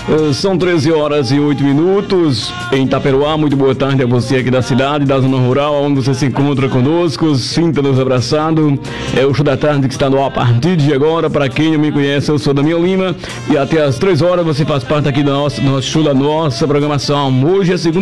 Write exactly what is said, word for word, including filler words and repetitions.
São treze horas e oito minutos em Itaperuá. Muito boa tarde a você aqui da cidade, da zona rural, onde você se encontra conosco. Sinta-nos abraçado. É o show da tarde que está no ar a partir de agora. Para quem não me conhece, eu sou Damião Lima e até às três horas você faz parte aqui do nosso, do nosso show, da nossa programação. Hoje é segunda